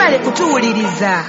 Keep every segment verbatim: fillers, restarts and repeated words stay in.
mwagale kutuwuliriza.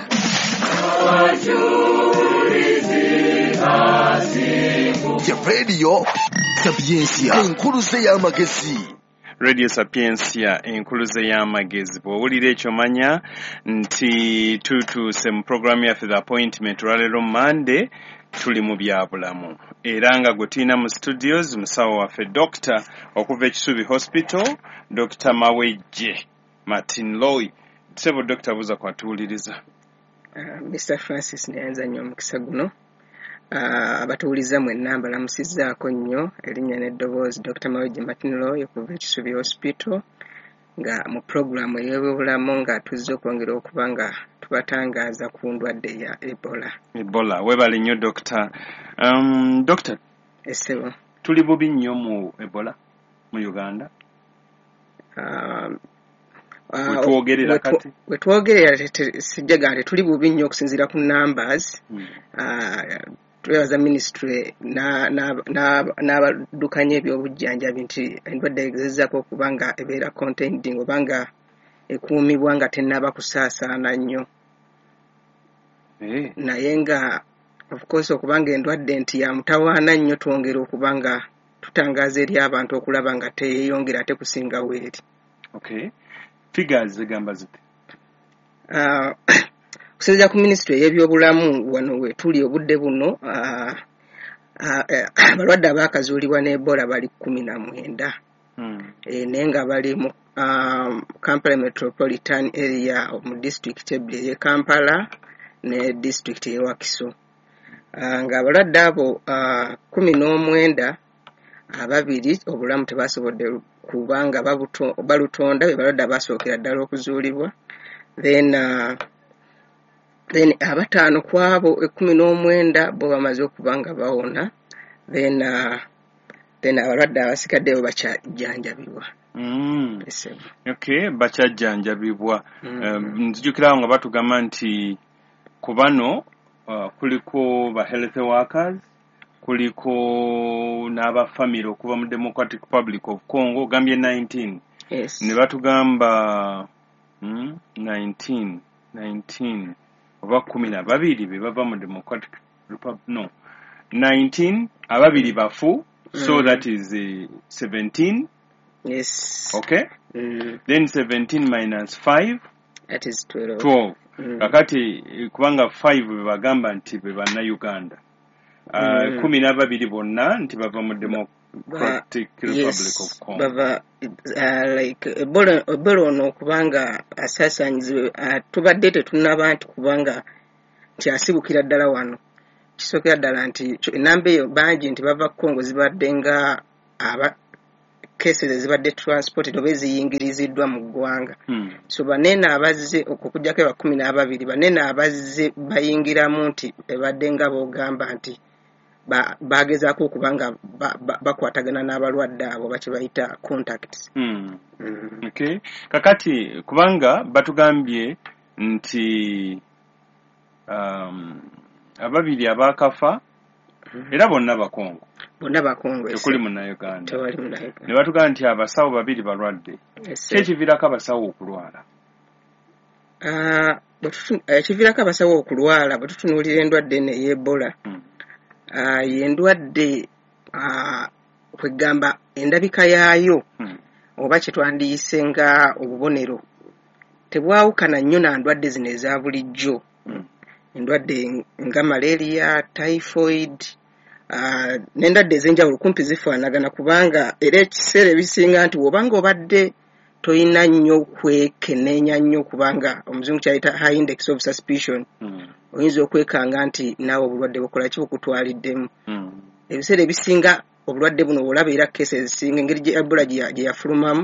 Ya Radio Sapiensia enkuluze y'amagezi. Radio Sapiensia enkuluze y'amagezi. Bw'owulira ekyo manya nti tutuuse mu programu yaffe The Appointment olwaleero Monday tuli mu byabulamu. Era nga gwe tulina mu studios musawo waffe Doctor okuva Ekisubi Hospital, Doctor Mawejje Martin Loy. Tusebo Doctor buza kwatuwuliriza. Uh, Mister Francis Nyanza nnyo omukisa guno. Uh, abatuwuliza mwenna mbalamusizzaako nnyo erinnya n'eddoboozi Doctor Mawejje Martin Loy okuva Ekisubi Hospital nga mu programu ey'ebyobulamu nga tuzze okwongera okuba nga tubatangaaza ku ndwadde ya Ebola. Ebola webale nnyo Doctor. Um, Doctor, Esebo. Tuli bubi nnyo mu Ebola mu Uganda? Uh, Wetwogerera kati? Wetwogerera sijjaga nti tuli bubi nnyo okusinziira ku numbers. Hmm. Uh, twebaza ministry n'abadukanya ebyobujjanjabi nti endwadde egezezzaako okuba nga ebeera contained oba nga ekuumibwa nga tennaba kusaasaana nnyo. Hey. Naye nga of course okuba nga endwadde nti ya mutawaana nnyo twongera okuba nga tutangaaza eri abantu okulaba nga teyeeyongera ate kusingawo eri. Okay. Figures zigamba ziti? Uh, kusinziira ku ministry ey'ebyobulamu wano we tuli obudde buno abalwadde uh, uh, abaakazuulibwa n'Ebola bali kumi na mwenda. Hmm. E, naye nga bali mu um, Kampala Metropolitan Area mu district ebbiri ey'e Kampala ne district ey'e Wakiso. Uh, nga abalwadde abo uh, kumi n'omwenda ababiri obulamu tebasobodde kubanga balutonda be balwadde abasookera ddala okuzuulibwa. Then uh, then abataano kwabo ekkumi n'omwenda bo bamaze okuba nga bawona. Then uh, then abalwadde abasikaddeyo bakyajjanjabibwa. Mm. Okay, bakyajjanjabibwa. Mm. Um, nzijukirawo nga batugamba nti ku bano uh, kuliko ba health workers, kuliko n'aba family okuva mu Democratic Republic of Congo gambye nineteen. Yes. Ne batugamba hmm, nineteen nineteen oba kumi na babiri be bava mu Democratic Republic, no nineteen ababiri bafu. Mm. So that is uh, seventeen. Yes. Okay. Mm. Then seventeen minus five, that is twelve. twelve. Mm. Kakati kubanga five be bagamba nti be banna Uganda. Uh, mm. kumi na babiri bonna nti bava mu Democratic ba, Republic yes, of Congo. Bava uh, like Ebola Ebola ono kubanga asasanyizibwe uh, tubadde tetunaba nti kubanga nti asibukira ddala wano. Kisookera ddala nti enamba eyo bangi nti bava Congo zibadde nga aba cases zibadde transported oba eziyingiriziddwa mu ggwanga. Hmm. So banene abazze okujjako ba kumi na babiri banene abazze bayingiramu nti ebadde nga boogamba nti ba bagezaako okuba nga bakwatagana n'abalwadde abo bakye bayita contacts. Hmm. Mm. Okay. Kakati kubanga batugambye nti um, ababiri abakafa era bonna bakongo. Bonna bakongo. Tekuli munna Uganda. Tewali munna Uganda. Ne batugamba nti abasawo babiri balwadde. Yes, ekiviirako abasawo okulwala? Uh, ekiviirako abasawo okulwala bwe tutunuulira endwadde eno ey'Ebola. Hmm. Uh, y'endwadde uh, kwegamba endabika yaayo hmm. oba kye twandiyise nga obubonero tebwawukana nnyo na ndwadde zino eza bulijjo. Hmm. Endwadde nga malaria, typhoid, uh, n'endwadde ez'enjawulo kumpi zifaanagana kubanga era ekiseera ebisinga nti wobanga obadde toyina nnyo kwekenneenya nnyo kubanga omuzungu kyayita high index of suspicion. Mm. Oyinza okwekanga nti naawe obulwadde bukola ki bukutwaliddemu. Mm. Ebiseera ebisinga obulwadde buno olaba era keesi ezisinga engeri gye Ebola gye yafulumamu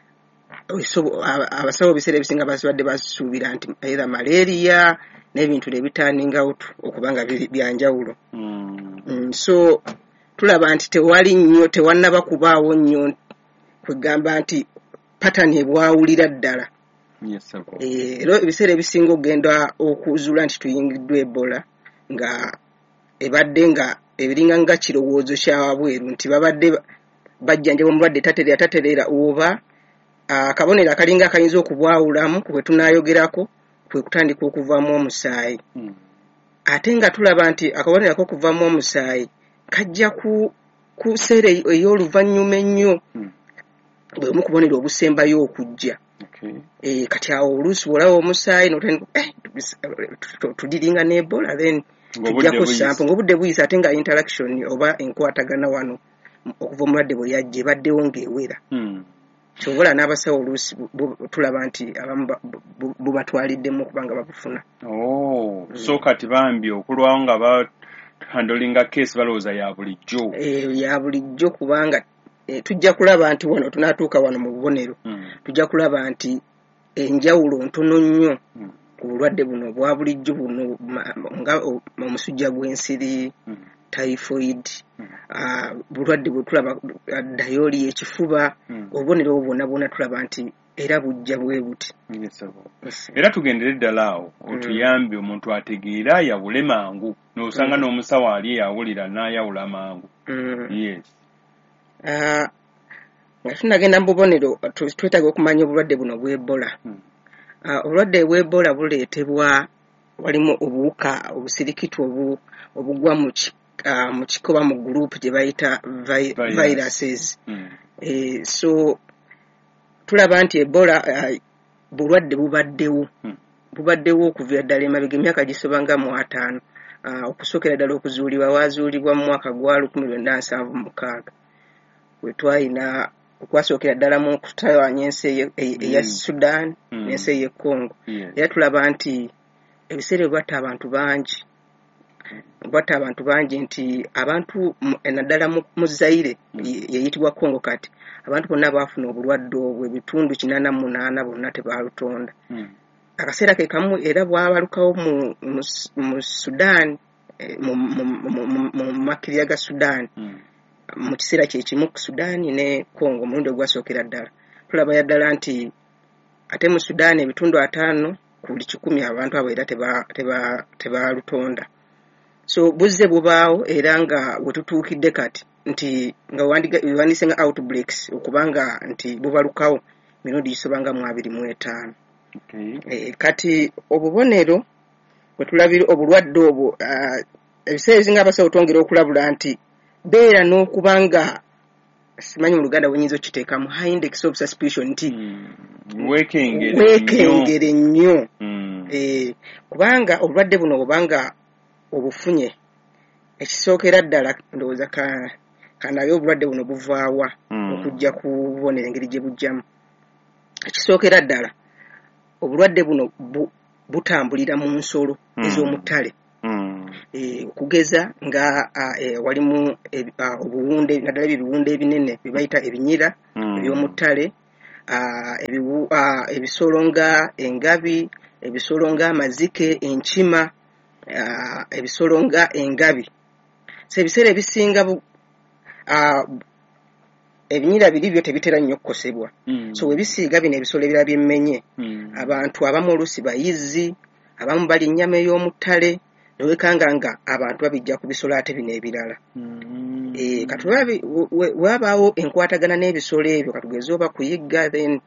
abasawo ebiseera ebisinga basibadde basuubira nti either malaria n'ebintu ebitaaninga out okubanga byanjawulo. Mm. Mm, so tulaba nti tewali nnyo tewannaba kubaawo nnyo kwegamba nti patani ebwawulira ddala. Yes, sir. Era ebiseera ebisinga ogenda okuzuula nti tuyingiddwa Ebola nga ebadde nga ebiringa nga kirowoozo kya wabweru nti babadde bajjanjaba omulwadde tatereera tatereera oba akabonero akalinga akayinza okubwawulamu kwe tunaayogerako kwe kutandika okuvaamu omusaayi mm. ate nga tulaba nti akabonero k'okuvaamu omusaayi kajja ku ku sseera ey'oluvannyuma ennyo mm. bwe mu kubonera obusembayo okujja. Okay. Eh, kati awo oluusi bw'olaba omusaayi n'otandika eh, tudiringa n'Ebola then tujjako sample ng'obudde buyisa ate nga interaction oba enkwatagana wano okuva omulwadde bwe yajja ebaddewo ng'ewera. Mm. Kyobola n'abasawo oluusi tulaba nti abamu bubatwaliddemu okubanga babufuna. Oh, so kati bambi okulwawo nga ba handlinga case balowooza ya bulijjo. Eh, ya bulijjo kubanga eh, tujja kulaba nti wano tunaatuuka wano mu bubonero. Mm. Tujja kulaba nti enjawulo ntono nnyo mm. ku bulwadde buno obwa bulijjo buno nga omusujja gw'ensiri, mm. typhoid, mm. uh, bulwadde bwe tulaba uh, dayoli y'ekifuba, mm. obubonero obwo bwonna bwonna tulaba nti era bujja bwe buti. Yes, yes. Era tugendere ddala awo otuyambe omuntu ategeera yawule mangu n'osanga mm. n'omusawo ali yawulira n'ayawula mangu. Mm. Yes. Uh, nga tunagenda mu bubonero twetaaga okumanya obulwadde buno bw'Ebola. Mm. Uh, obulwadde bw'Ebola buleetebwa walimu obuwuka obusirikitu obu obugwa mu uh, mu kikoba mu group gye bayita vi viruses. Mm. Eh, so tulaba nti Ebola uh, bulwadde bubaddewo. Mm. Bubaddewo okuva ddala emabega emyaka gisoba nga mu ataano. Uh, okusookera ddala okuzuulibwa waazuulibwa mu mwaka gwa lukumi lwenda nsanvu mu mukaaga. We twalina okwasookera ddala mu kutawaanya ensi eya Sudan mm. n'ensi ey'e Congo. Yeah. Era tulaba nti ebiseera bwatta abantu bangi. Bwatta abantu bangi nti abantu naddala mu Zaire mm. yeyitibwa Congo kati. Abantu bonna baafuna obulwadde obwo ebitundu kinaana mu munaana bonna tebaalutonda. Mm. Akaseera ke kamu era bwabalukawo mu, mu, mu Sudan mu, mu, mu, mu, mu makirya ga Sudan. Mm. Mu kiseera kye kimu ku Sudan ne Congo omulundi ogwasookera ddala. Tulaba yaddala nti ate mu Sudan ebitundu ataano ku buli kikumi abantu abo era tebaalutonda. So buzze bubaawo era nga bwe tutuukidde kati nti nga wandiise nga outbreaks okubanga nti bubalukawo mirundi gisobanga mu abiri mu etaano. Okay. E, kati obubonero bwe tulabira obulwadde obwo uh, ebiseera ebisinga abasawo twongera okulabula nti beera n'okubanga simanyi mu Luganda wenyinza okiteekamu high index of suspicion nti mm. weekengere nnyo mm. e, kubanga obulwadde buno obanga obufunye ekisookera ddala ndowooza ka kanaye obulwadde buno buvaawa mm. okujja kubonera engeri gye bujjamu. Ekisookera ddala obulwadde buno bu, butambulira mu nsolo mm. ez'omuttale. Mm. E, okugeza nga e, walimu e, uh, obuwunde naddala ebiwunde ebinene bibayita ebinyira mm. eby'omuttale, uh, ebiwu, uh, ebisolo nga engabi, ebisolo nga amazike, enkima, uh, ebisolo nga engabi. So ebiseera ebisinga bu, uh, ebinyira biri byo tebitera nnyo okukosebwa. Mm. So webisiiga bino ebisolo ebirala byemmenye mm. abantu abamu oluusi bayizzi, abamu bali nnyama ey'omuttale nowekanga nga abantu babijja ku bisolo ate bino ebirala. Mm. E, kati wabaawo enkwatagana n'ebisolo ebyo katugeze oba kuyigga then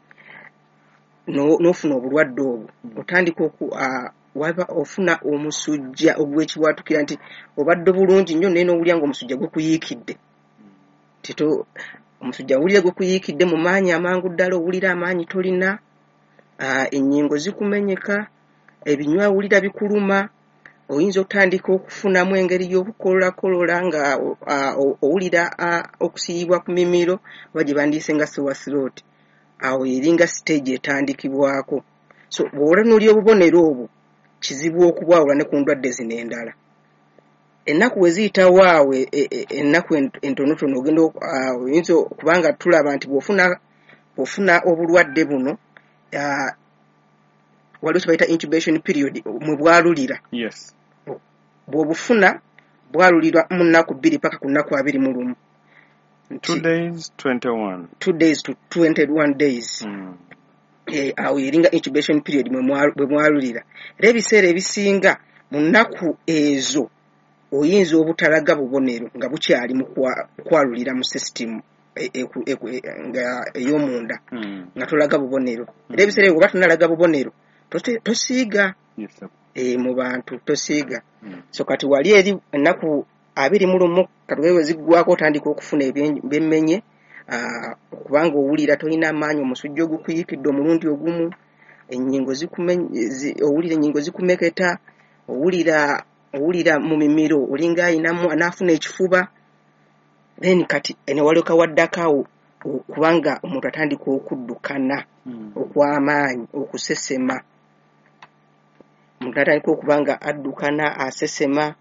n'ofuna obulwadde obwo otandika oku uh, waba ofuna omusujja ogw'ekiwatukira nti obadde bulungi nnyo naye n'owulya ng'omusujja gwekuyiikidde. Tito omusujja owulira gwekuyiikidde mu maanyi amangu ddala owulira amaanyi tolina, uh, ennyingo zikumenyeka, ebinywa owulira bikuluma, oyinza otandika okufunamu engeri y'obukololakolola nga uh, owulira uh, okusiyibwa ku mimiro oba gye bandiise nga sore throat. Awo eringa stage etandikibwako. So bw'olenuulya obubonero obwo kizibu okubwawula ne ku ndwadde zino endala. Ennaku we ziyitawo awo ennaku entonotono ogenda oyinza kubanga tulaba nti bw'ofuna bw'ofuna obulwadde buno uh, waliwo kibayita incubation period mwe bwalulira. Yes. Bw'obufuna bwalulirwa mu nnaku bbiri paka ku nnaku abiri mu lumu. Two days, twenty-one. Two days to twenty-one days. Mm. E, awo eringa incubation period mwe mwalulira. Era ebiseera ebisinga mu nnaku ezo oyinza obutalaga bubonero nga bukyali mu kwalulira mu system e, e, e, nga ey'omunda mm. nga tolaga bubonero. Mm. Era ebiseera ebyo bwe tunalaga bubonero tosiiga yes, e, mu bantu tosiiga mm. so kati wali eri ennaku abiri mu lumu katugewe ziggwako otandika okufuna ebyemmenye okubanga owulira tolina amaanyi omusujja ogukuyikidde omulundi ogumu ennyingo owulira ennyingo zikumeketa owulira owulira mu mimiro olinga ayinamu anaafuna ekifuba then kati enewaloka waddakawo kubanga omuntu atandika okuddukana mm. okw'amaanyi okusesema omuntu atandika okubanga addukana asesema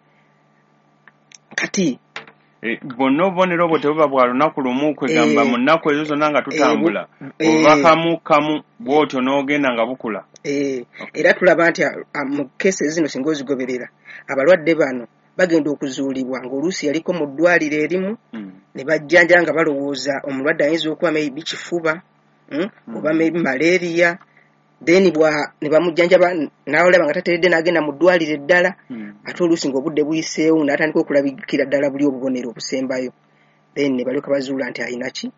kati E, bonna obubonero obwo tebuba bwa lunaku lumu kwegamba e, mu nnaku ezo zonna nga tutambula e, oba kamu kamu bw'otyo n'ogenda nga bukula e, okay. Era tulaba nti mu keesi zino singa ozigoberera abalwadde bano bagenda okuzuulibwa ng'oluusi yaliko mu ddwaliro erimu mm. ne bajjanja nga balowooza omulwadde ayinza okuba maybe kifuba mm? mm. oba maybe malaria then bwa ne bamujjanjaba n'olaba nga tateredde n'agenda mu ddwaliro eddala mm. ate oluusi ng'obudde buyiseewo n'atandika okulabikira ddala buli obubonero obusembayo then ne balyoka bazuula nti alina ki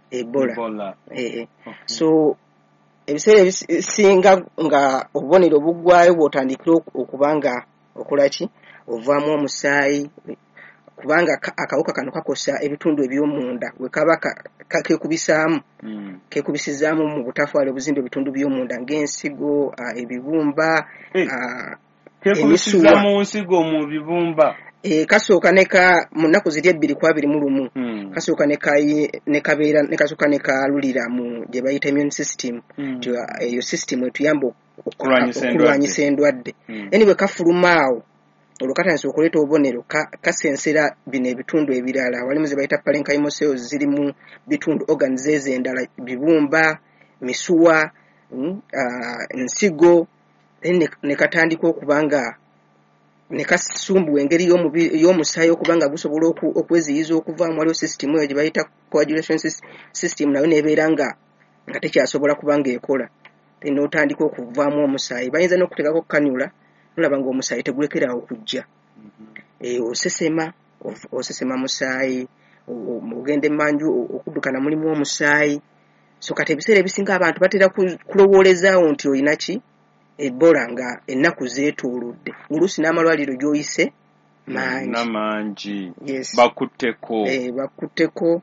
ebola eh, okay. So ebiseera ebisinga nga obubonero buggwayo bw'otandikira okubanga okola ki ovaamu omusaayi kubanga akawuka kano kakosa ebitundu eby'omunda bwe kaba kekubisaamu mm. kekubisizaamu mu butafaale obuzimba ebitundu by'omunda ng'ensigo uh, ebibumba hey. uh, kekubisiza mu nsigo mu bibumba e, kasooka neka mu nnaku ziri ebbiri ku abiri mu lumu mm. kasooka nekabeera nekasooka nekalulira mu gye bayita immune system mm. eyo uh, system etuyamba okulwanyisa endwadde mm. anyway kafulumaawo olwo katandise okuleeta obubonero kasensera bino ebitundu ebirala walimu ze bayita parenchymal cells ziri mu bitundu organs ez'endala bibumba misuwa mm, uh, nsigo ne katandika okubanga ne kasumbuwa engeri y'omusaayi okubanga gusobola okweziyiza okuvaamu waliwo system eyo gye bayita coagulation system nayo nebeera nga nga tekyasobola kubanga ekola n'otandika okuvaamu omusaayi bayinza n'okuteekako kanyula nolaba ng'omusaayi tegulekera okujja e, osesema osesema musaayi ogenda emmanju okuddukana mulimu omusaayi so kati ebiseera ebisinga abantu batera kulowoolezaawo nti olina ki ebola nga ennaku zeetoolodde oluusi n'amalwaliro gy'oyise mangi namangi yes. bakutteko e, bakutteko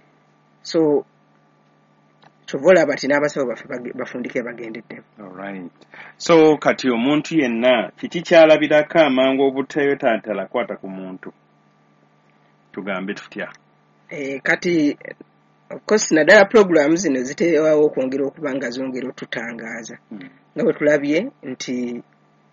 so tuvola bati n'abasawo baffe bafundike bagendedde. Alright. So kati omuntu yenna kiki kyalabirako amangu obuteyotaatala kwata ku muntu tugambe tutya e, kati of course naddala programs zino ziteewawo okwongera okuba nga zongera otutangaaza hmm. nga bwe tulabye nti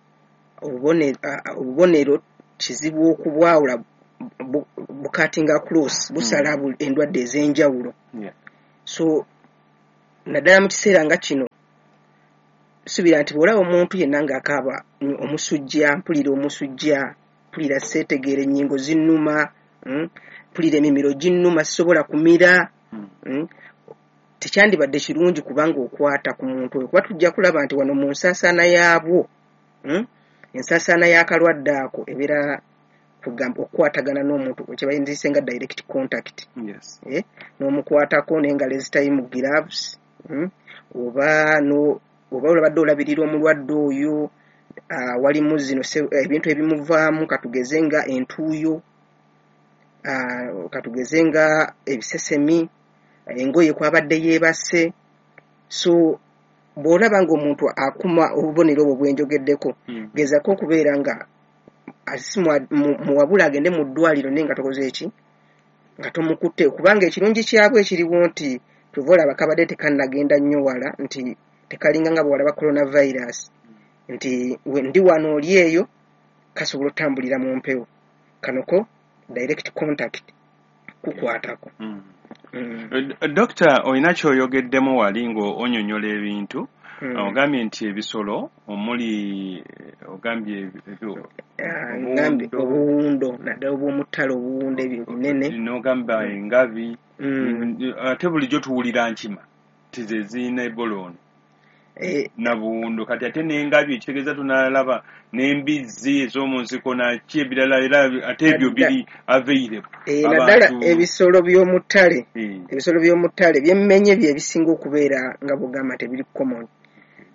obubonero kizibu okubwawula bukatinga close busala hmm. endwadde ez'enjawulo yeah. So naddala mu kiseera nga kino subira nti bw'olaba omuntu yenna ng'akaaba omusujja mpulira omusujja mpulira seetegeera ennyingo zinnuma mm? mpulira emimiro ginnuma sisobola kumira mm? tekyandibadde kirungi kubanga okwata ku muntu oyo kuba tujja kulaba nti wano mu nsaasaana yaabwo mm? ensaasaana y'akalwadde ako ebeera kugamba okukwatagana n'omuntu kye bayinzise nga direct contact yes. eh? n'omukwatako n'engalo ezitali mu gloves mm? oba no oba olabadde olabirira omulwadde oyo uh, walimu zino ebintu ebimuvaamu katugeze nga entuuyo uh, katugeze nga ebisesemi engoye kwabadde yeebase so bw'olaba ng'omuntu akuma obubonero obwo bwenjogeddeko mm. gezako okubeera nga muwabula agende mu ddwaliro naye nga tokoze eki nga tomukutte kubanga ekirungi kyabwe ekiriwo nti tuvola abakabadde tekannagenda nnyo wala nti tekalinga nga bwala ba coronavirus nti ndi wano oli eyo kasobola otambulira mu mpewo kanoko direct contact kukwatako mm. mm. Doctor oyina kyoyogeddemu wali ng'onyonyola ebintu mm. ogambye nti ebisolo omuli ogambye ngambye obuwundo naddala obw'omuttale obuwundo ebyo binene n'ogamba engabi ate bulijjo tuwulira nkima tize ziyina ebola ono Eh, nabuwundo kati ate n'engabi ekitegeeza tunalaba n'embizzi ez'omu nsiko naki ebirala era ate ebyo biri available eh, naddala ebisolo by'omu ttale eh. ebisolo by'omu ttale byemmenye bye bisinga okubeera nga bugamba tebiri common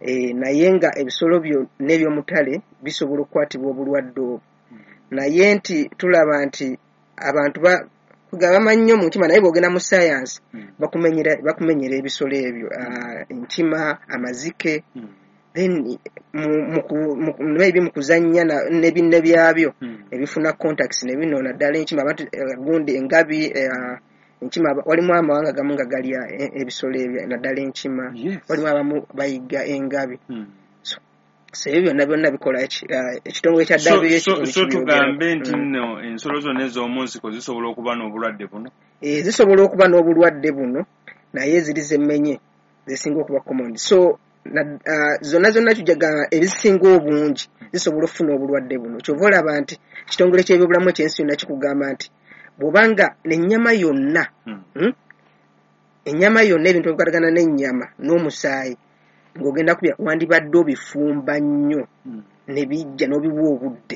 eh naye nga ebisolo byo n'ebyomutale bisobola okukwatibwa obulwadde obwo naye nti tulaba nti abantu ba kugaba nnyo mu nkima naye bwogenda mu science bakumenyera bakumenyera ebisolo ebyo enkima amazike then maybe mu kuzannya n'ebinne byabyo ebifuna contacts ne bino naddala enkima abantu gundi engabi enkima walimu amawanga gamu nga galya ebisolo ebyo naddala enkima walimu abamu bayiga engabi so ebyo byonna byonna bikola ekitongole kya W H O so tugambe nti nno ensolo zonna ez'omunsiko zisobola okuba n'obulwadde buno zisobola okuba n'obulwadde buno naye ziri zemmenye zisinga okuba common so zonna zonna tujaga ebisinga obungi zisobola okufuna obulwadde buno kyova olaba nti ekitongole ky'ebyobulamu ekyensi yonna kikugamba nti bw'obanga n'ennyama yonna ennyama yonna ebintu ebikwatagana n'ennyama n'omusaayi ng'ogenda kubya wandibadde obifumba nnyo ne bijja n'obiwa obudde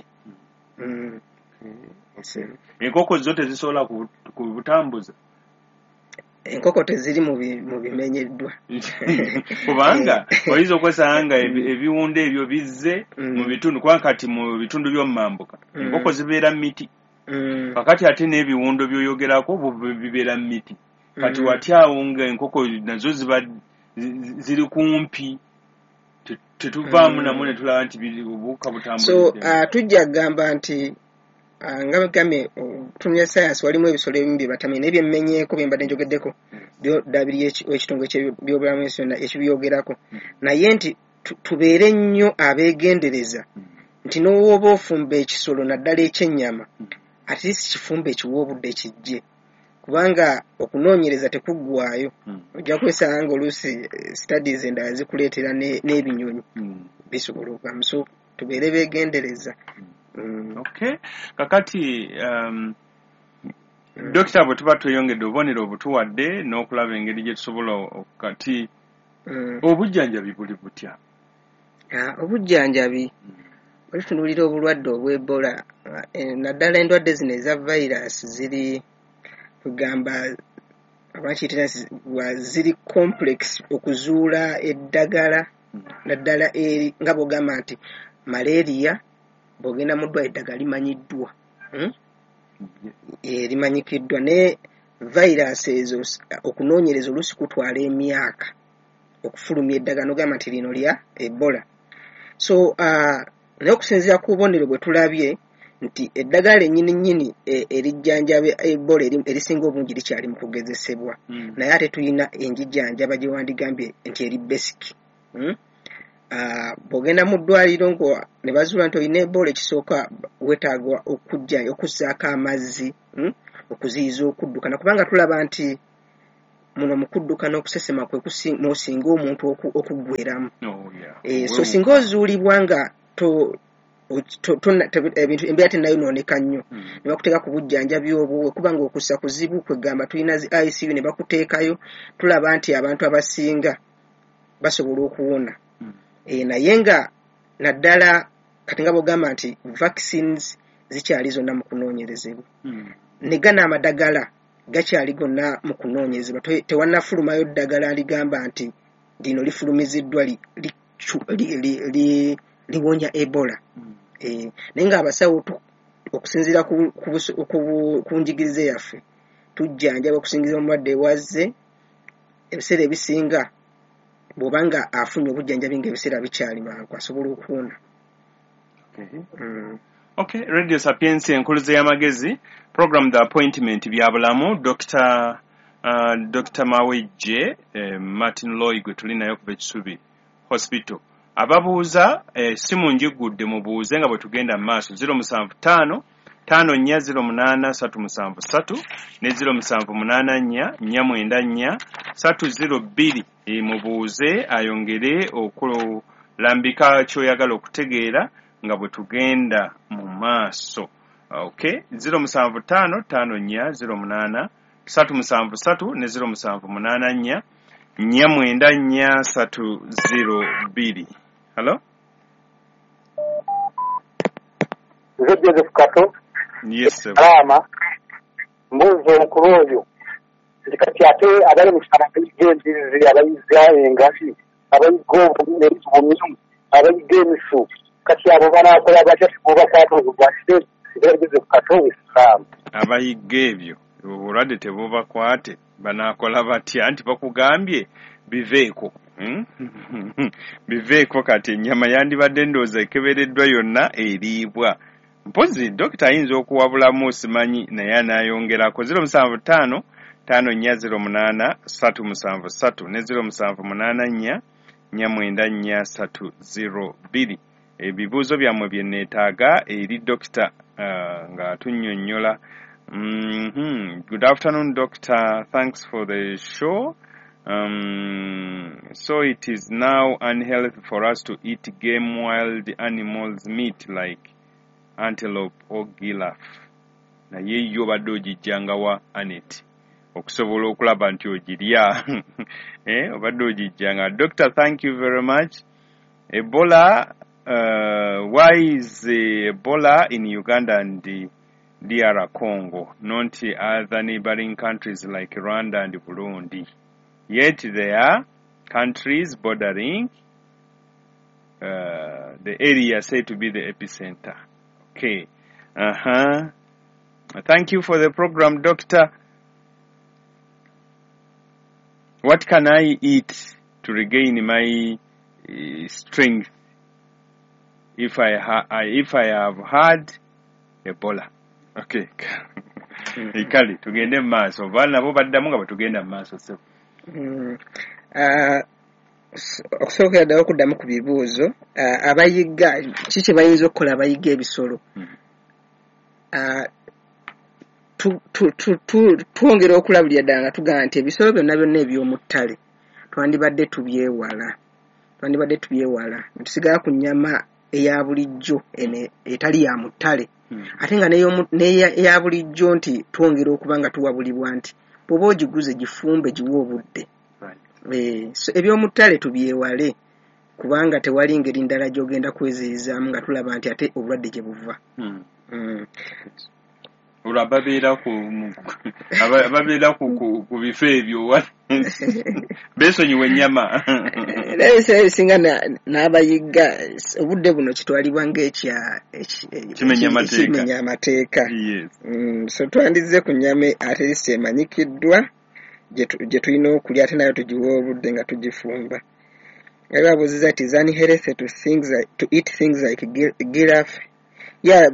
enkoko zo tezisobola kubutambuza enkoko teziri mu bimenyeddwa kubanga oyinza okwesanga ebiwunde ebyo bizze mu bitundu kubanga kati mu bitundu by'omumambuka enkoko zibeera mu miti kakati ate n'ebiwundo by'oyogerako bibeera mu miti kati watyawo nga enkoko nazo ziba ziri kumpi tetuvaamu namu ne tulaba nti obuwuka butambulize so tujja kugamba nti nga bagambye tumya science walimu ebisolo ebimu bye batamye naye byemmenyeeko bye mbadde njogeddeko byodabiri ekitongole ky'ebyobulamu ensi yonna ekibyogerako naye nti tubeere nnyo abeegendereza nti n'owoba ofumba ekisolo naddala ekyennyama at least kifumba ekiwa obudde kijje kubanga okunoonyereza tekuggwaayo ojja kwesanga nga oluusi studies endala zikuleetera n'ebinyonyi bisobola okugamu so tubeere beegendereza. Okay kakati um, dokita bwe tuba tweyongedde obubonero obutuwadde n'okulaba engeri gye tusobola kati obujjanjabi buli butya? Obujjanjabi bwe tutunuulira obulwadde obw'Ebola naddala endwadde zino eza virus ziri kugamba abakiyitira ziri complex okuzuula eddagala naddala eri nga bw'ogamba nti malaria bw'ogenda mu ddwaliro eddagala limanyiddwa limanyikiddwa ne virus ezo okunoonyereza oluusi kutwala emyaka okufulumya eddagala n'ogamba nti lino lya Ebola so naye okusinziira ku bubonero bwe tulabye nti eddagala ennyini nnyini erijjanjaba Ebola erisinga obungi likyali mu kugezesebwa naye ate tulina enjijjanjaba gye wandigambye nti eri basic bw'ogenda mu ddwaliro ngo ne bazuula nti olina Ebola ekisooka weetaagwa okujja okuzzaako amazzi okuziyiza okuddukana kubanga tulaba nti muno mu kuddukana okusesema kwe kusinga omuntu okuggweramu so singa ozuulibwa nga ebintu embeera tennayonooneka nnyo ne bakuteeka ku bujjanjabi obwo wekubanga okussa kuzibu kwegamba tulina zi I C U ne bakuteekayo tulaba nti abantu abasinga basobola okuwona naye nga naddala kati nga bw'ogamba nti vaccines zikyali zonna mu kunoonyerezebwa ne gana amadagala gakyali gonna mu kunoonyerezebwa tewannafulumayo ddagala ligamba nti lino lifulumiziddwa liwonya Ebola naye nga abasawo okusinziira ku njigiriza yaffe tujjanjaba okusinziira omulwadde wazze ebiseera ebisinga bw'obanga afunye obujjanjabi ng'ebiseera bikyali mangu asobola okuwona. Okay, Radio Sapiensi enkuluze y'amagezi program the appointment bya bulamu Dr. uh, Dr. Mawejje eh, Martin Loy gwe tuli nayo kuva Kisubi Hospital ababuuza eh, simu njigudde mubuuze nga bwe tugenda maaso zero musanvu ttaano ttaano nnya zero munaana ssatu musanvu ssatu ne zero musanvu munaana nnya nnya mwenda nnya ssatu zero bbiri e, mubuuze ayongere okulambika ky'oyagala okutegeera nga bwe tugenda mu maaso. Okay, zero musanvu ttaano ttaano nnya zero munaana ssatu musanvu ssatu ne zero musanvu munaana nnya nnya mwenda nnya ssatu zero bbiri. Hello? Nze Joseph Kato. Yes, sir. Alama. Mbuzi omukulu oyo. Kati ate abali mu kisana ky'enzizi abayiza engafi abayiga obumyu abayiga emisu kati abo banaakola batya tebubakwata obulwadde sigageze ku katonda isaamu abayiga ebyo obulwadde tebubakwate banaakola batya nti bakugambye biveeko hmm? biveeko kati ennyama yandibadde ndowooza ekebereddwa yonna eriibwa mpozi dokita ayinza okuwabulamu simanyi naye anaayongerako zero musanvu ttaano ttaano nnya zero munaana ssatu musanvu ssatu ne zero musanvu munaana nnya nnya mwenda nnya ssatu zero bbiri ebibuuzo byammwe bye neetaaga eri dokita uh, nga tunnyonnyola. Mm-hmm. Good afternoon, Doctor. Thanks for the show. Um, so it is now unhealthy for us to eat game wild animals meat like antelope or giraffe. Naye yo badde ogijjanga wa Anet okusobola okulaba nti ogirya eh obadde ogijjanga. Doctor, thank you very much. Ebola, uh, why is uh, Ebola in Uganda and the D R Congo, not other neighboring countries like Rwanda and Burundi? Yet they are countries bordering uh, the area said to be the epicenter. Okay. Uh-huh. Thank you for the program, Doctor. What can I eat to regain my uh, strength if I, ha- I if I have had Ebola? Okay. Ikali tugende maaso bana bo baddamu nga batugenda maaso sebo. Mm. Uh, okusookera ddala okuddamu ku bibuuzo uh, abayiga kiki bayinza okukola abayiga ebisolo mm. uh, tu, tu, tu, tu, twongera okulabulira ddala nga tugamba nti ebisolo byonna byonna eby'omu ttale twandibadde tubyewala twandibadde tubyewala tusigala ku nnyama eya bulijjo etali ya mu ttale mm. ate nga neya bulijjo nti twongera okuba nga tuwabulibwa nti bw'oba ogiguze gifumbe giwe obudde. Eh, so ebyomu ttale tubyewale kubanga tewali ngeri ndala gy'ogenda kweziyizaamu nga tulaba nti ate obulwadde gye buva. Mm. Mm. Olwo ababeera ku ababeera ku ku bifo ebyo beesonyiwa ennyama era ebiseera ebisinga n'abayiga obudde buno kitwalibwa ng'ekya kimenya amateeka. So twandize ku nnyama ate lisi emanyikiddwa gye tulina okulya ate nayo tugiwa obudde nga tugifumba. Era babuuziza ati is unhealthy to things like, to eat things like giraffe. Yeah.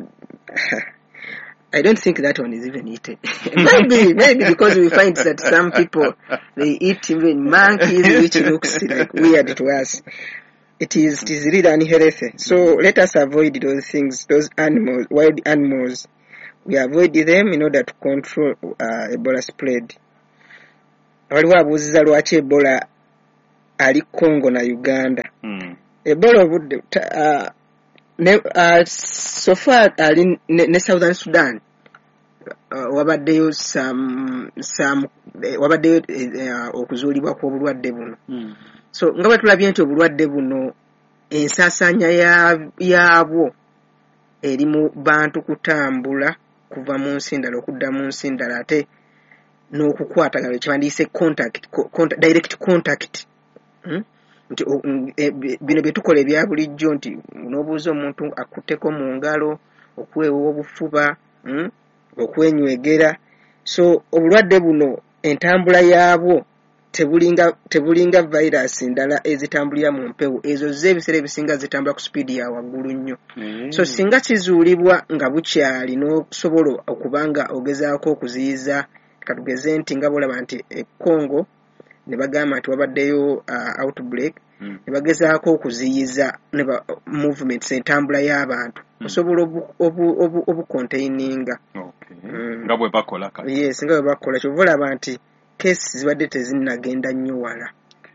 I don't think that one is even eaten. maybe, maybe because we find that some people, they eat even monkeys, which looks like weird to us. It is, it is really unhealthy. So let us avoid those things, those animals, wild animals. We avoid them in order to control uh, Ebola spread. Waliwo abuuziza lwaki Ebola ali Congo na Uganda. Mm. Ebola obudde uh, ne uh, so far ali ne, ne Southern Sudan uh, wabaddeyo some some eh, wabaddeyo uh, okuzuulibwa kw'obulwadde buno. Mm. So nga bwe tulabye nti obulwadde buno ensaasaanya yaabwo eri mu bantu kutambula kuva mu nsi ndala okudda mu nsi ndala ate n'okukwatagana kyebandiise contact, contact direct contact. Hmm? Nti bino bye tukola ebya bulijjo nti n'obuuza omuntu akutteko mu ngalo okwewa obufuba hmm? okwenywegera. So obulwadde buno entambula yaabwo tebulinga tebulinga virus ndala ezitambulira mu mpewo ezo z'ebiseera ebisinga zitambula ku speed ya waggulu nnyo. Mm. So singa kizuulibwa nga bukyali n'okusobola okubanga ogezaako okuziyiza katugeze nti nga bolaba nti e Congo ne bagamba nti wabaddeyo uh, outbreak mm. ne bagezaako okuziyiza ne ba movements entambula y'abantu mm. osobola obu obucontaininga okay. mm. nga bwe bakola kati. Yes, nga bwe bakola kyova olaba nti kesi zibadde tezinnagenda nnyo wala.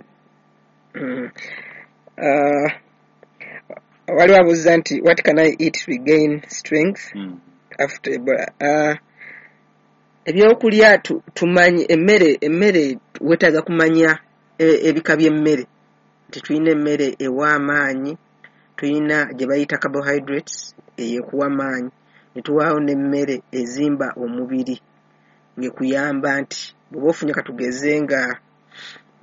Mm. Uh, waliwo abuuza nti what can I eat to regain strength mm. after Ebola? Uh, ebyokulya tumanyi emmere emmere wetaaga kumanya ebika by'emmere nti tulina emmere ewa amaanyi, tulina gye bayita carbohydrates eyekuwa amaanyi, ne tuwaawo n'emmere ezimba omubiri ng'ekuyamba nti bw'oba ofunye katugeze nga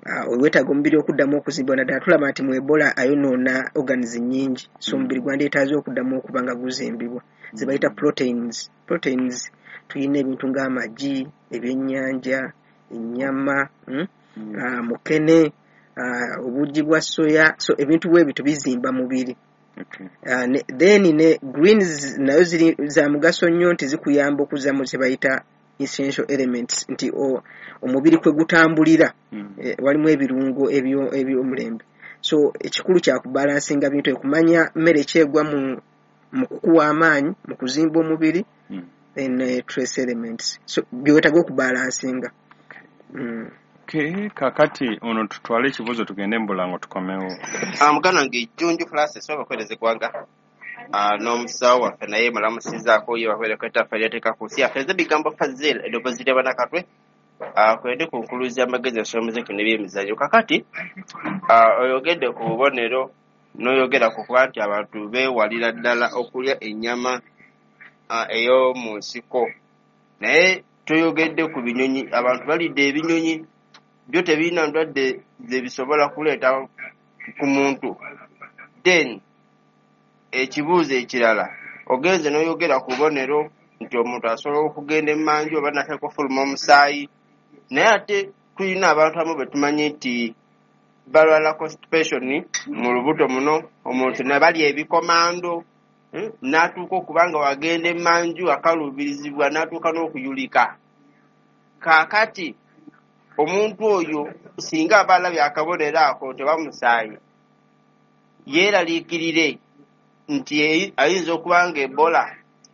weetaaga omubiri okuddamu okuzimba naddala tulaba nti mu Ebola ayonoona organs nnyingi so omubiri gwandyetaaze okuddamu okuba nga guzimbibwa ze bayita proteins proteins tulina ebintu ng'amagi ebyennyanja ennyama mm? mm. uh, mukene uh, obugi bwa soya so ebintu bwe bityo bizimba mubiri. Okay. Uh, ne, then ne greens nayo ziri za mugaso nnyo nti zikuyamba okuzamu kye bayita essential elements nti o, omubiri kwe gutambulira mm. e, walimu ebirungo ebyo ebyomulembe so ekikulu kya kubalansinga bintu ekumanya mmere kyegwa mu mu kukuwa amaanyi mu kuzimba omubiri mm. then uh, trace elements so byetaga okubalansinga. Mm. Okay, kakati ono tutwale ekibuzo tugende mbulango tukomewo. Amugana ng'ejjunju Francis soba kwereze gwanga. Ah n'omusawo waffe naye mulamusizaako ye wakwere kweta falyateeka ku nsi yaffe ebigambo Fazil eddoboozi ly'abanakatwe ah kwende ku nkuluzi y'amagezi asomezeko n'ebyemizannyo kakati ah oyogedde ku bubonero n'oyogera ku kuba nti abantu beewalira ddala okulya ennyama ah ey'omu nsiko naye toyogedde ku binyonyi abantu balidde ebinyonyi byo tebirina ndwadde ze bisobola kuleeta ku muntu. Then ekibuuzo ekirala ogenze n'oyogera ku bubonero nti omuntu asobola okugenda emmanju oba nateeka okufuluma omusaayi naye ate tulina abantu abamu be tumanyi nti balwala constipation mu lubuto muno omuntu ne balya ebikomando eh, n'atuuka okuba nga wagenda emmanju akaluubirizibwa n'atuuka n'okuyulika. Kaakati omuntu oyo singa abalabye akabonero ako tebamusaayi yeeraliikirire nti ayinza okuba nga Ebola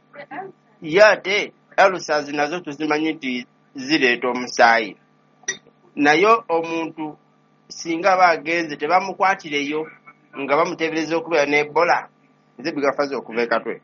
ye ate ulcers nazo tuzimanyi nti zireeta omusaayi naye omuntu singa aba agenze tebamukwatireyo nga bamuteebereza okubeera ne Ebola nze bigafaze okuva ekatwe.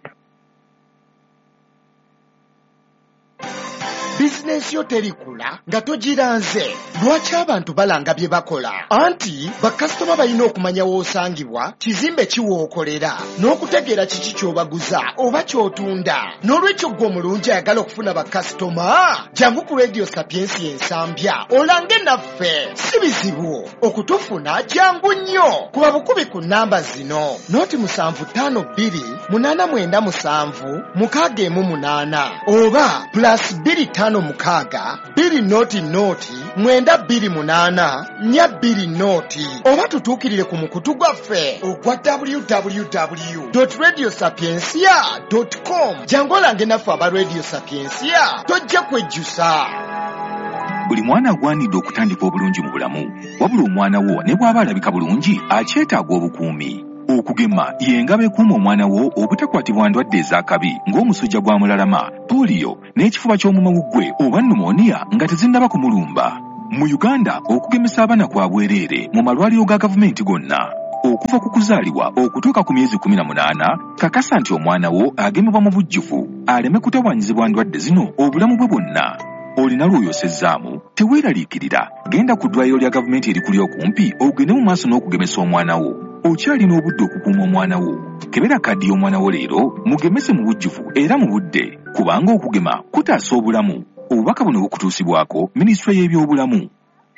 bizinesi yo terikula nga togiranze. Lwaki abantu balanga bye bakola? Anti bakasitoma balina okumanya w'osangibwa, kizimbe kiwookolera, n'okutegeera kiki ky'obaguza oba ky'otunda. N'olwekyo gwe omulungi ayagala okufuna bakasitoma, jangu ku Radio Sapiensi ensambya olange naffe. Si bizibu okutufuna, jangu nnyo. Kuba bukubi ku nnamba zino noti musanvu ttaano bbiri munaana mwenda musanvu mukaaga emu munaana oba plus bbiri ttaano mukaaga bbiri noti noti mwenda bbiri munaana nnya bbiri noti oba tutuukirire ku mukutu gwaffe ogwa w w w dot radio sapiensia dot com. jangu olange naffe aba Radio Sapiensia tojja kwejjusa. Buli mwana agwanidde okutandika obulungi mu bulamu wabula omwana wo ne bw'aba alabika bulungi akyetaaga obukuumi. Okugema yenga bekuuma omwana wo obutakwatibwa ndwadde ez'akabi ng'omusujja gwa mulalama, polio n'ekifuba ky'omumawuggwe oba pneumonia nga tezinnaba kumulumba. Mu Uganda okugemesa abaana kwa bwereere mu malwaliro ga gavumenti gonna. Okuva ku kuzaalibwa okutuuka ku myezi kumi na munaana kakasa nti omwana wo agemebwa mu bujjuvu aleme kutawaanyizibwa ndwadde zino obulamu bwe bwonna. Olina lw'oyosezzaamu teweeraliikirira, genda ku ddwaliro lya gavumenti erikuli okumpi ogende mu maaso n'okugemesa omwana wo. Okyalina obudde okukuuma omwana wo. Kebera kaddi y'omwana wo leero mugemese mu bujjuvu era mu budde kubanga okugema kutaasa obulamu. Obubaka buno bukutuusibwako Minisitule y'ebyobulamu.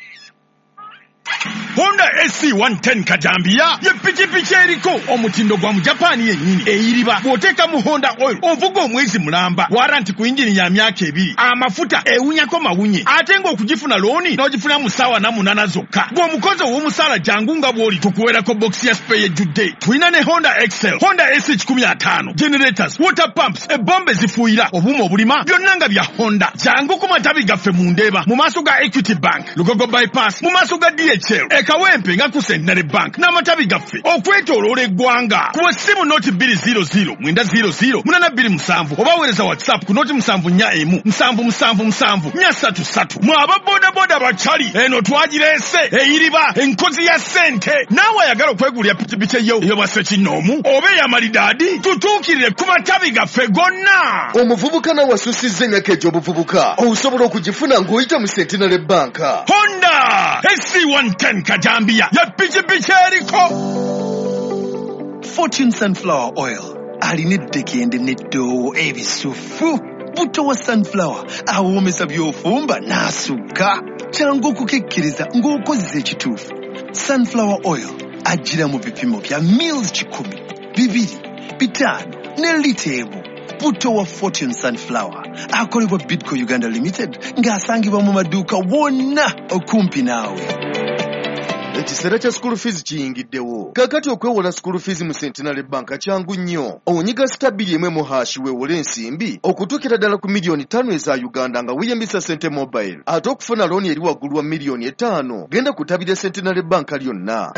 Honda S C one ten Kajambia ye pikipiki eriko omutindo gwa mu Japan yennyini eyiriba bw'oteeka mu Honda oil ovuga omwezi mulamba waranti ku injini ya myaka ebiri amafuta ewunyako mawunye ate ng'okugifuna looni n'ogifuna mu ssaawa na munaana zokka. Bw'omukozi ow'omusaala jangu nga bw'oli tukuweerako bokisi ya spray ejjudde. Tulina ne Honda Excel, Honda S H kumi na ttaano, generators, water pumps, ebbomba ezifuuyira, obuuma obulima byonna nga bya Honda. Jangu ku matabi gaffe mu Ndeeba mu maaso ga Equity Bank, Lugogo bypass mu maaso ga D H L, ekawempe nga ku Centenary Bank n'amatabi gaffe okwetooloola eggwanga. Ku essimu noti bbiri zero zero mwenda zero zero munaana bbiri musanvu oba weereza WhatsApp ku noti musanvu nnya emu musanvu musanvu musanvu nnya ssatu ssatu. Mwe ababoodaboda bakyali eno twagireese eyiriba enkozi ya ssente. Naawe ayagala okwegulira pikipiki eyo eyo bassekinnoomu oba ey'amalidaadi tutuukirire ku matabi gaffe gonna. Omuvubuka nawe asusizza emyaka egy'obuvubuka osobola okugifuna ng'oyita mu Centenary Bank. Honda S C one ten Kajambia ya pikipiki eriko Fortune Sunflower Oil alina eddekende n'eddoowo ebisufu Buto wa sunflower awoomesa by'ofumba n'asukka. Kyangu okukekkiriza ng'okozesa ekituufu. Sunflower oil ajjira mu bipimo bya mils kikumi, bibiri, bitaano ne lita emu. Buto wa Fortune Sunflower akolebwa Bidco Uganda Limited ng'asangibwa mu maduuka wonna okumpi naawe. Ekiseera kya school fees kiyingiddewo. Kakati okwewola school fees mu Centenary Bank kyangu nnyo. Onyiga stabili emwe mu hashi weewole ensimbi okutuukira ddala ku miliyoni ttaano eza Uganda nga weeyambisa Sente Mobile. Ate okufuna looni eri waggulu wa miliyoni etaano genda kutabira Centenary Bank lyonna.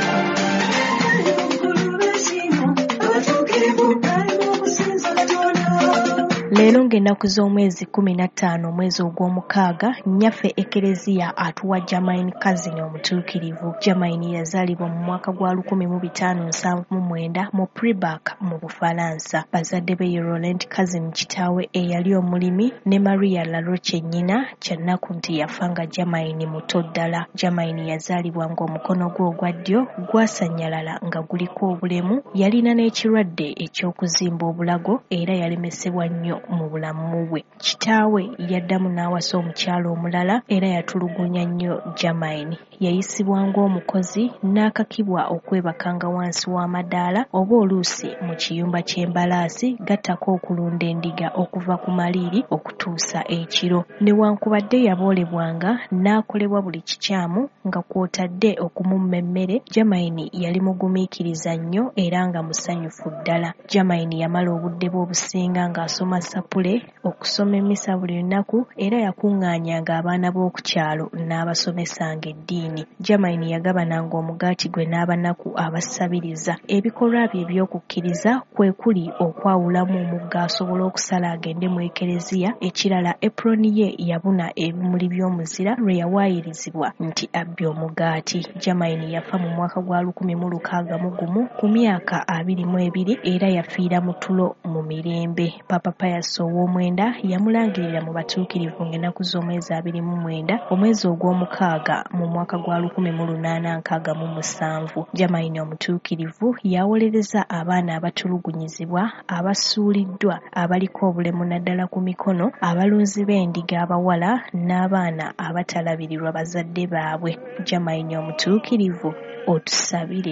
Leero ng'ennaku z'omwezi kumi na ttaano omwezi ogw'omukaaga nnyaffe Ekereziya atuwa Germaine Kazini omutuukirivu. Germaine yazaalibwa mu mwaka gwa lukumi mu bitaano nsanvu mu mwenda mu Pribak mu Bufalansa. Bazadde be ye Laurent Kazini kitaawe eyali omulimi ne Maria Laroche nnyina, kyannaku nti yafa nga Germaine muto ddala. Germaine yazaalibwa ng'omukono gwe ogwa ddyo gwasannyalala nga guliko obulemu, yalina n'ekirwadde eky'okuzimba obulago era yalemesebwa nnyo mu bulamu bwe. Kitaawe yaddamu n'awasa omukyalo omulala era yatulugunya nnyo Germaine. Yayisibwa ng'omukozi n'akakibwa okwebakanga wansi w'amadaala oba oluusi mu kiyumba ky'embalaasi gattako okulunda endiga okuva ku maliiri okutuusa ekiro. Newankubadde yaboolebwanga n'akolebwa buli kikyamu nga kw'otadde okumumma emmere, Germaine yali mugumiikiriza nnyo era nga musanyufu ddala. Germaine yamala obudde bwe obusinga ng'asoma sapule, okusoma emmisa buli lunaku era yakuŋŋaanyanga abaana b'oku kyalo n'abasomesanga eddiini. Germaine yagabananga omugaati gwe n'abanaku abasabiriza. Ebikolwa bye eby'okukkiriza kwe kuli okwawulamu omugga asobola okusala agende mu Ekereziya. Ekirala eproni ye yabuna ebimuli by'omuzira lwe yawaayirizibwa nti abbye omugaati. Germaine yafa mu mwaka gwa lukumi mu lukaaga mu gumu ku myaka abiri mu ebiri era yafiira mu tulo mu mirembe. Papa Pius ow'omwenda yamulangirira mu batuukirivu ng'ennaku z'omwezi abiri mu mwenda omwezi ogw'omukaaga mu mwaka gwa lukumi mu lunaana nkaaga mu musanvu. Germaine omutuukirivu yawolereza abaana abatulugunyizibwa, abasuuliddwa, abaliko obulemu naddala ku mikono, abalunzi b'endiga abawala n'abaana abatalabirirwa bazadde baabwe. Germaine omutuukirivu otusabire.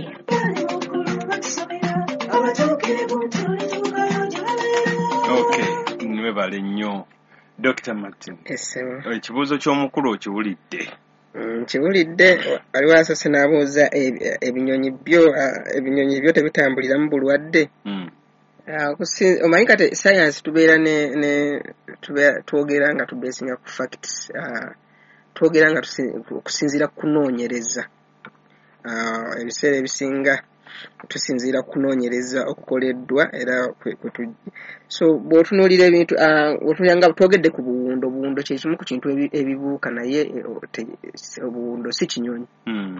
Okay, niwe bale nnyo. Doctor Martin. Esebo. Ekibuuzo ky'omukulu okiwulidde. Kiwulidde waliwo asose n'abuuza ebinyonyi byo ebinyonyi byo tebitambulira mu bulwadde. Omanyi kati science tubeera ne twogera nga tubeesinga ku facts, twogera nga okusinziira ku kunoonyereza. Ebiseera ebisinga tusinziira ku kunoonyereza okukoleddwa era so bw'otunuulira ebintu bw'otuyanga twogedde ku buwundo. Obuwundo kye kimu ku kintu ebibuuka naye obuwundo si kinyonyi.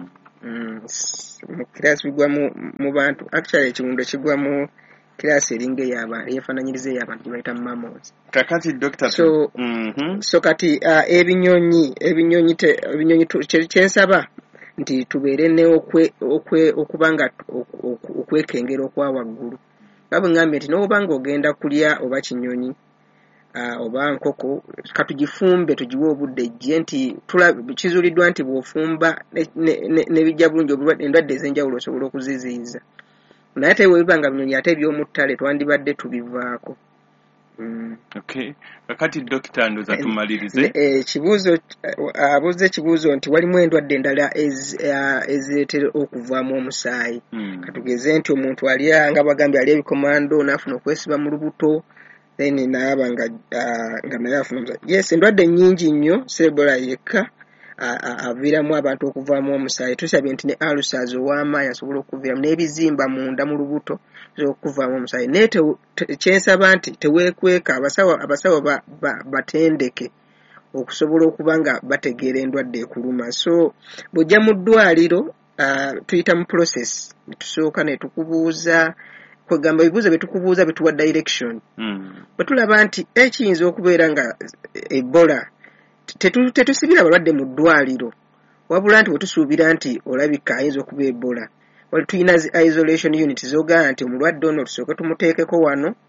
Mu kiraasi bigwa mu bantu, actually ekiwundo kigwa mu kiraasi eringa eyefaananyiriza ey'abantu gye bayita mammals. Kakati Doctor so so kati ebinyonyi ebinyonyi ebinyonyi kyensaba nti tubeere ne okubanga okwekengera okwa waggulu. Nga bwe ngambye nti n'oba ng'ogenda kulya oba kinyonyi oba nkoko, katugifumbe tugiwe obudde ejje nti kizuuliddwa nti bw'ofumba ne bijja bulungi endwadde ez'enjawulo osobola okuziziyiza. Naye ate bwe biba nga binyonyi ate eby'omu ttale twandibadde tubivaako. Okay. Kakati Doctor ndoza tumalirize. Ekibuuzo abuuza ekibuuzo nti walimu endwadde endala ezireetera okuvaamu omusaayi. Katugeze nti omuntu ali nga bagambye ali ebikomando n'afuna okwesiba mu lubuto then naaba nga nga naye afuna omusaayi. Yes, endwadde nnyingi nnyo, si Ebola yekka aviiramu abantu okuvaamu omusaayi. Tusabye nti ne ulcers ow'amaanyi asobola okuviiramu n'ebizimba munda mu lubuto okuvaamu omusaayi. Naye kyensaba nti teweekweka, abasawo abasawo batendeke okusobola okuba nga bategeera endwadde ekuluma. So bw'ojja mu ddwaliro tuyita mu process, tusooka ne tukubuuza kwegamba ebibuuzo bye tukubuuza bituwa direction. Bwe tulaba nti ekiyinza okubeera nga Ebola, tetusibira balwadde mu ddwaliro wabula nti bwe tusuubira nti olabika ayinza okuba Ebola, wali tuyina isolation unit z'ogaa nti omulwadde ono tusooke tumuteekeko wano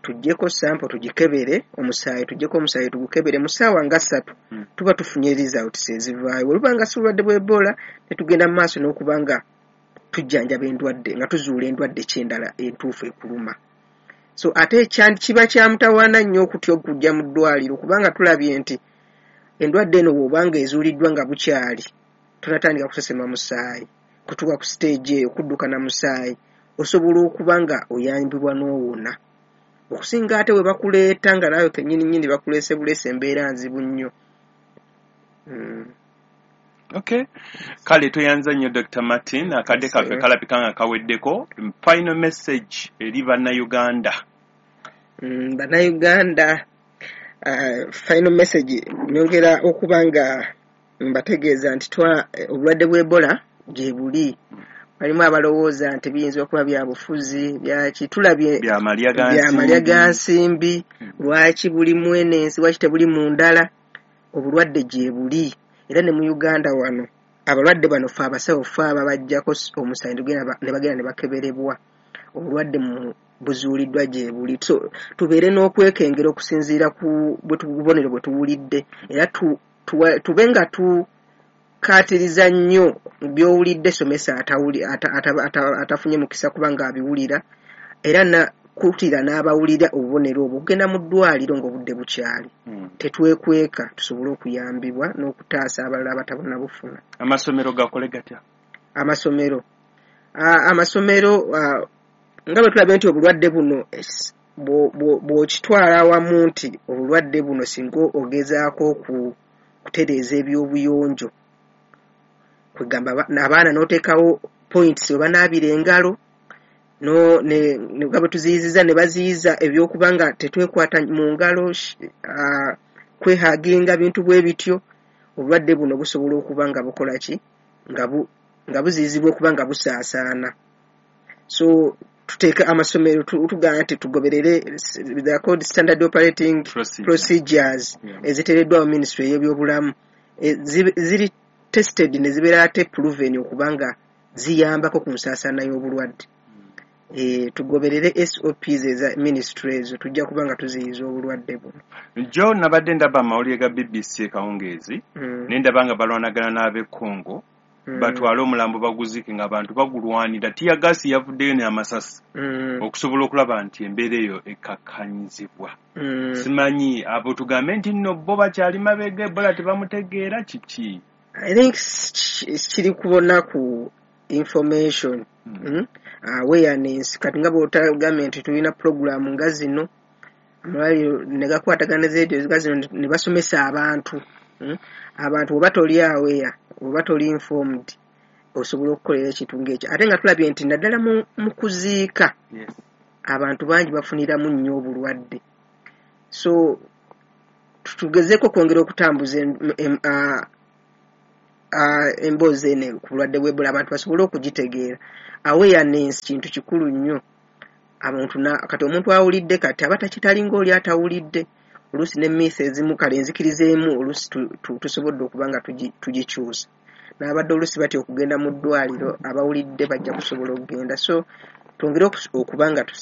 tujjeko sample tugikebere omusaayi tujjeko omusaayi tugukebere mu ssaawa nga ssatu mm. tuba tufunye results ezivaayo olubanga si bulwadde bwa Ebola ne tugenda mu maaso n'okubanga tujjanjaba endwadde nga tuzuula endwadde kyendala entuufu ekuluma. So ate kiba kyamutawaana nnyo okutya okujja mu ddwaliro kubanga tulabye nti endwadde eno bw'obanga ezuuliddwa nga bukyali tunatandika kusesema musaayi kutuuka ku stage eyo kudduka na musaayi osobola okuba nga oyambibwa n'owona okusinga ate we bakuleeta nga naawe kennyini nnyini bakuleese buleese embeera nzibu nnyo. mm. Okay, kale toyanza nnyo Doctor Martin, akadde kaffe kalabika nga kaweddeko. Final message eri bannayuganda. Mm, bannayuganda uh, final message nyongera okuba nga mbategeeza nti twa obulwadde bwa Ebola gye buli. Walimu abalowooza nti biyinza okuba bya bufuzi byaki tulabye byamalya ga nsimbi lwaki buli mwenensi lwaki tebuli mu ndala. Obulwadde gye buli. Era ne mu Uganda wano abalwadde bano fe abasawo fe ababajjako omusaayi ne bagenda ne bakeberebwa obulwadde mu buzuuliddwa gye buli. So tubeere n'okwekengera okusinziira ku bubonero bwe tuwulidde era tu, tu, tube nga tukaatiriza nnyo by'owulidde somesa atafunye ata, ata, ata, ata mukisa kuba nga abiwulira era na kutira n'abawulira obubonero obwo kugenda mu ddwaliro ng'obudde bukyali. mm. Tetwekweka tusobole okuyambibwa n'okutaasa abalala abatabona bufuna. Amasomero gakole gatya? Amasomero uh, amasomero uh, nga bwe tulabye nti obulwadde buno bw'okitwala awamu nti obulwadde buno singa ogezaako kutereeza ebyobuyonjo kwegamba abaana n'oteekawo points oba naabira engalo no ne nga bwe tuziyiziza ne baziyiza ebyokubanga tetwekwata mu ngalo uh, kwehaginga bintu bwe bityo obulwadde buno busobola okuba nga bukola ki nga bu nga buziyizibwa okuba nga busaasaana. So tuteeka amasomero tugana nti tugoberere the code standard operating Procedure. procedures yeah. eziteereddwawo ministry y'ebyobulamu e, ziri tested ne zibeera ate proven okubanga ziyambako ku nsaasaana y'obulwadde. E, tugoberere S O Ps eza ministry ezo tujja kubanga tuziyiza obulwadde buno. Jo nabadde ndaba amawulire ga B B C kawungeezi mm. nendabanga balwanagana n'ab'e Congo mm. batwale omulambo baguzike ng'abantu bagulwanira tiyagasi yavuddeyo n'amasasi mm. okusobola okulaba nti embeera eyo ekakkanyizibwa. mm. Simanyi abo tugambe nti nno bo bakyali mabega Ebola tebamutegeera kiki? I think kiri kubona ku information mm. mm? awareness kati nga bw'otagambye nti tulina program nga zino amalwaliro ne gakwatagana zeedio nga zino ne basomesa abantu mm? abantu oba toli aware oba toli informed osobola okukolera ekintu ng'ekyo ate nga tulabye nti naddala mu, mu kuziika yes. abantu bangi bafuniramu nnyo obulwadde. So tugezeeko kwongera okutambuza em, em, uh, uh, emboozi ene ku bulwadde bw'Ebola abantu basobole okugitegeera. Awareness kintu kikulu nnyo. Abantu na kati omuntu awulidde kati aba takitali ng'oli atawulidde oluusi ne myth ezimu kale enzikirizeemu oluusi tusobodde okuba nga tugikyusa n'abadde oluusi batya okugenda mu ddwaliro abawulidde bajja kusobola okugenda. So twongere okuba nga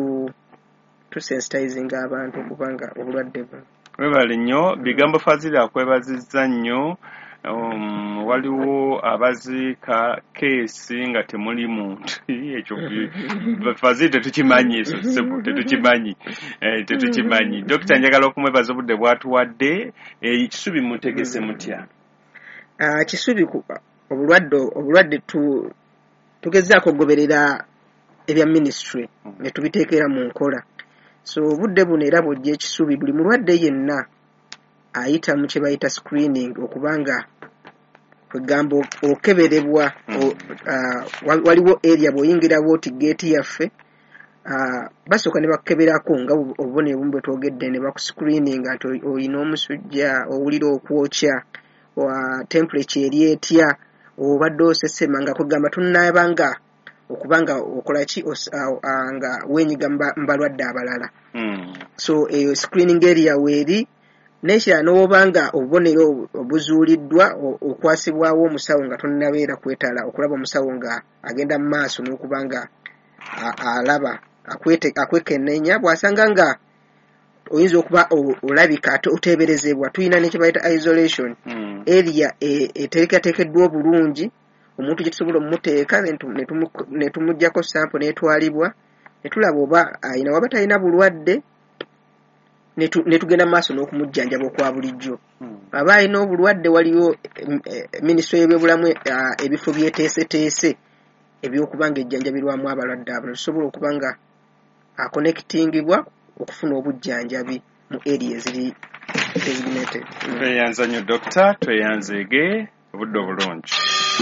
tusensitizinga abantu okuba nga obulwadde buno. Webale nnyo bigambo Fazili akwebazizza nnyo. Um, waliwo abaziika keesi nga temuli muntu ekyo Fazili tetukimanyi eso sebo tetukimanyi eh, tetukimanyi. Dokita njagala okumwebaza obudde bwatuwadde ekisubi eh, mutegese mutya? Uh, kisubi obulwadde obulwadde tu tugezaako okugoberera ebya ministry mm. ne tubiteekera mu nkola. So obudde buno era bw'ojja ekisubi buli mulwadde yenna ayita mu kye bayita screening okubanga kwegamba okeberebwa mm. uh, waliwo area bw'oyingira wooti gate yaffe uh, basooka ne bakukeberako nga obubonero bumu bwe twogedde ne bakuscreeninga nti olina omusujja owulira okwokya wa temperature eri etya obadde osesema nga kwegamba tunnaabanga okubanga okolaki nga wenyiga mbalwadde abalala. mm. So eyo screening area weeri n'ekirala n'obanga obubonero obuzuuliddwa okwasibwawo omusawo nga tonnabeera kwetala okulaba omusawo nga agenda mu maaso n'okubanga alaba akwete akwekenneenya bw'asanga nga oyinza okuba olabika ate oteeberezebwa tulina nekye bayita isolation mm. area eteekateekeddwa obulungi omuntu gye tusobola omumuteeka ne tumuggyako sample n'etwalibwa ne tulaba oba ayina waba talina bulwadde ne tugenda maaso n'okumujjanjaba okwa bulijjo mm. aba alina obulwadde waliwo minisitule y'ebyobulamu ebifo byeteeseteese ebyokuba nga ejjanjabirwamu abalwadde abo tusobola okuba nga akonektingibwa okufuna obujjanjabi mu area eziri designated. Tweyanza nnyo Doctor, tweyanzeege obudde obulungi.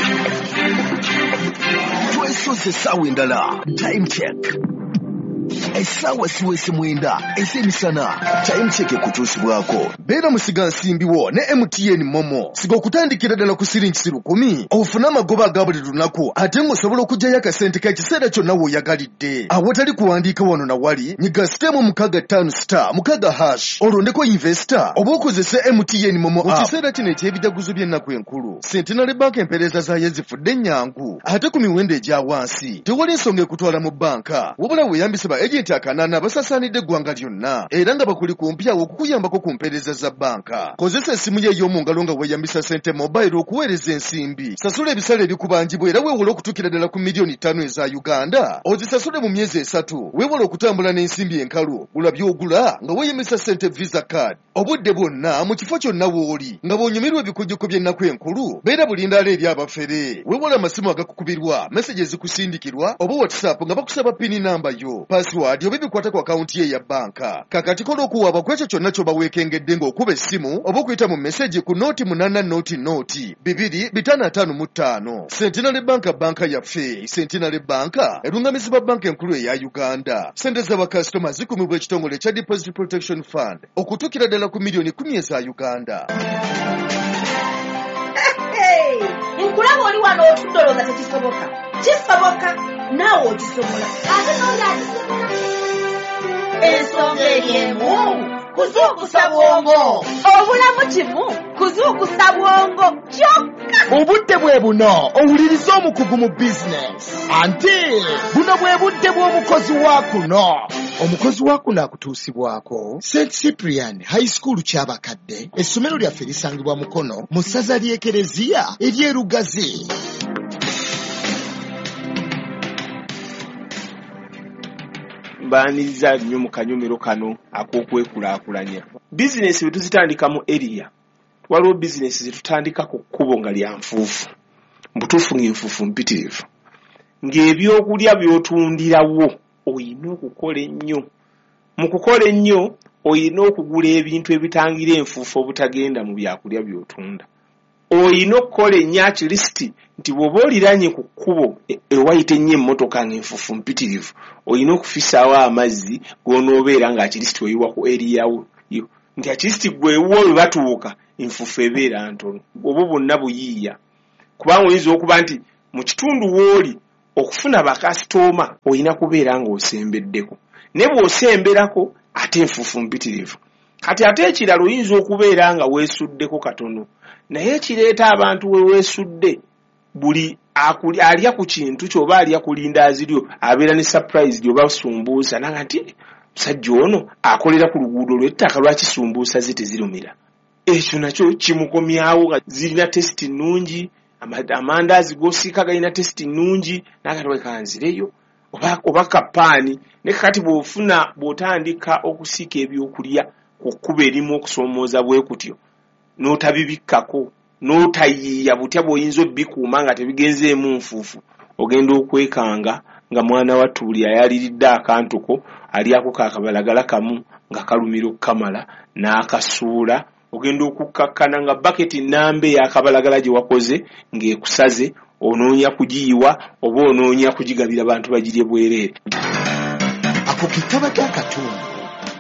Twesoze essaawa endala. Time check. Essaawa siwese mwenda ez'emisana. Time check ekutuusibwako. Beera musiga nsimbiwo ne M T N Momo. Siga okutandikira ddala ku siringi lukumi ofune amagoba aga buli lunaku ate ng'osobola okuggyayo akasente k'ekiseera kyonna w'oyagalidde. Awatali kuwandiika wano na wali nyiga sitemu mukaga ttaano star mukaga hash olondeko investor oba okozese M T N Momo mu kiseera kino eky'ebijaguzo by'ennaku enkulu. Centenary Bank empeereza zaayo zifudde nnyangu ate ku miwendo egya wansi. Tewali ensonga ekutwala mu banka wabula weeyambise ba agenti akanaana basasaanidde eggwanga lyonna era nga bakuli kumpyawo okukuyambako ku mpeereza za banka. Kozesa essimu ye ey'omu ngalo nga weeyambisa sente mobile okuweereza ensimbi. Sasula ebisale ebikubangibwa era weewole okutuukira ddala ku miliyoni ttaano eza Uganda. Ozisasule mu myezi esatu. Weewole okutambula n'ensimbi enkalu. Gula by'ogula nga weeyambisa sente Visa card. Obudde bwonna mu kifo kyonna w'oli nga bw'onyumirwa ebikujjuko by'ennaku enkulu beera bulindaala eri abafere. Weewole amasimu agakukubirwa, meseji ezikusindikirwa oba WhatsApp nga bakusaba pini namba yo, password oba ebikwata ku akawunti ye ya banka. Kakati kola okuwaaba ku ekyo kyonna ky'oba weekengedde ng'okuba essimu oba okuyita mu meseji ku nooti munaana nooti nooti bibiri bitaano ataano mu ttaano. Centenary Bank banka yaffe. Centenary Bank erungamizibwa banka enkulu eya Uganda. Sente za bakasitoma zikumibwa ekitongole ekya Deposit Protection Fund okutuukira ddala ku miliyoni kumi eza Uganda. Nkulaba oli wano otudoloza tekisoboka. Kisoboka naawe okisobola. Ate n'oli akisobola. Ensonga eri emu kuzuukusa bwongo. Obulamu kimu kuzuukusa bwongo kyokka. Obudde bwe buno owuliriza omukugu mu bizinesi. Anti buno bwe budde bw'omukozi wa kuno. Omukozi wa kuno akutuusibwako Saint Cyprian High School ky'abakadde. Essomero lyaffe lisangibwa Mukono mu ssaza ly'Ekereziya ery'Erugazi. Mbaaniriza nnyo mu kanyomero kano ak'okwekulaakulanya. Bizinesi bwe tuzitandika mu area waliwo bizinesi ze tutandika ku kkubo nga lya nfuufu. Mbutuufu ng'enfuufu mpitirivu. Ng'ebyokulya by'otundirawo oyina okukola ennyo. Mu kukola ennyo oyina okugula ebintu ebitangira enfuufu obutagenda mu byakulya by'otunda. Oyina okukola ennyo at least nti bw'oba oliranye ku kkubo ewayita ennyo emmotoka ng'enfuufu mpitirivu oyina okufisaawo amazzi g'onoobeera nga at least oyiwa ku eriyawo nti at least gwewo we batuuka enfuufu ebeera ntono. Obwo bwonna buyiiya kubanga oyinza okuba nti mu kitundu w'oli okufuna bakasitooma oyina kubeera ng'osembeddeko ne bw'osemberako ate enfuufu mpitirivu. Kati ate ekirala oyinza okubeera nga weesuddeko katono naye ekireeta abantu we weesudde buli alya ku kintu ky'oba alya ku lindaazi lyo abeera ne surprise gy'oba sumbuusa nanga nti musajja ono akolera ku luguudo lw'ettaka lwaki sumbuusa ze tezirumira. Ekyo nakyo kimukomyawo nga zirina tesiti nnungi amandaazi g'osiika galina tesiti nnungi nanga tewekanzireyo oba, oba kapaani ne kakati bw'ofuna bw'otandika okusiika ebyokulya ku kkuba erimu okusoomooza bwe kutyo n'otabibikkako n'otayiiya butya bw'oyinza obbikuuma nga tebigenzeemu nfuufu ogenda okwekanga nga mwana wattu buli ayaliridde akantuko alyako kaakabalagala kamu nga kalumira okukamala n'akasuula ogenda okukkakkana nga baketi nnamba ey'akabalagala gye wakoze ng'ekusaze onoonya kugiyiwa oba onoonya kugigabira bantu bagirye bwereere. Ako kitaba ky'akatundu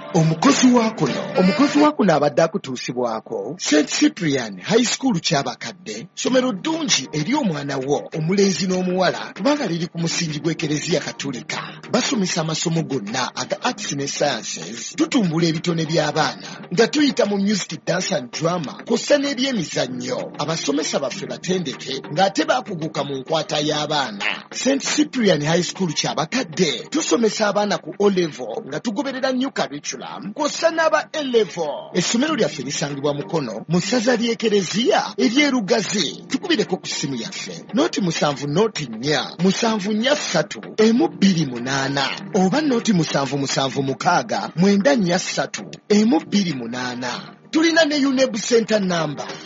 omukozi wa kuno omukozi wa kuno abadde akutuusibwako Saint Cyprian High School ky'abakadde, somero ddungi eri omwana wo omulenzi n'omuwala kubanga liri ku musingi gw'ekereziya katolika. Basomesa amasomo gonna aga arts ne sciences, tutumbula ebitone by'abaana nga tuyita mu music, dance and drama kw'ossa n'ebyemizannyo. Abasomesa baffe batendeke ng'ate baakuguka mu nkwata y'abaana. Saint Cyprian High School ky'abakadde tusomesa abaana ku O level nga tugoberera new curriculum kw'ossa n'aba A level. Essomero lyaffe lisangibwa Mukono mu ssaza ly'ekereziya ery'erugazi. Tukubireko ku ssimu yaffe nooti musanvu nooti nnya musanvu nnya ssatu emu bbiri munaana oba nooti musanvu musanvu mukaaga mwenda nnya ssatu emu bbiri munaana. Tulina ne UNEB center number